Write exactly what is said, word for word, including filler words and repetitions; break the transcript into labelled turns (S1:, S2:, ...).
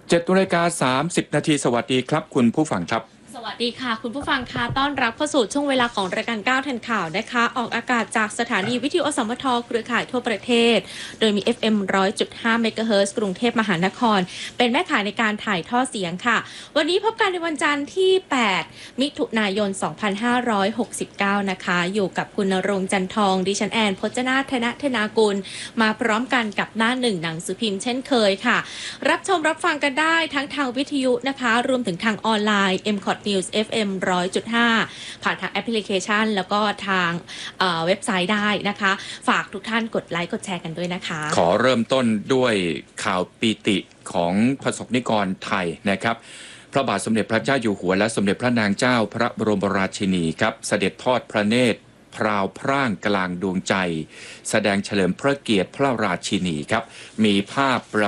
S1: เจ็ดนาฬิกาสามสิบนาทีสวัสดีครับคุณผู้ฟังครับ
S2: สวัสดีค่ะคุณผู้ฟังค่ะต้อนรับเข้าสู่ช่วงเวลาของรายการก้าวทันข่าวนะคะออกอากาศจากสถานีวิทยุอสมทเครือข่ายทั่วประเทศโดยมี เอฟ เอ็ม หนึ่งร้อยจุดห้า เมกะเฮิรตซ์กรุงเทพมหานครเป็นแม่ข่ายในการถ่ายทอดเสียงค่ะวันนี้พบกันในวันจันทร์ที่แปดมิถุนายนสองพันห้าร้อยหกสิบเก้านะคะอยู่กับคุณณรงค์จันทองดิฉันแอนพจนาถธนธนากุลมาพร้อมกันกับหน้าหนึ่งหนังสือพิมพ์เช่นเคยค่ะรับชมรับฟังกันได้ทั้งทางวิทยุนะคะรวมถึงทางออนไลน์ เอ็ม คอท News เอฟ เอ็ม หนึ่งร้อยจุดห้า ผ่านทางแอปพลิเคชันแล้วก็ทางเอ่อเว็บไซต์ได้นะคะฝากทุกท่านกดไลค์กดแชร์กันด้วยนะคะ
S1: ขอเริ่มต้นด้วยข่าวปีติของประสบนิกรไทยนะครับพระบาทสมเด็จพระเจ้าอยู่หัวและสมเด็จพระนางเจ้าพระบรมราชินีครับเสด็จทอดพระเนตรพราวพร่างกลางดวงใจแสดงเฉลิมพระเกียรติพระราชินีครับมีภาพ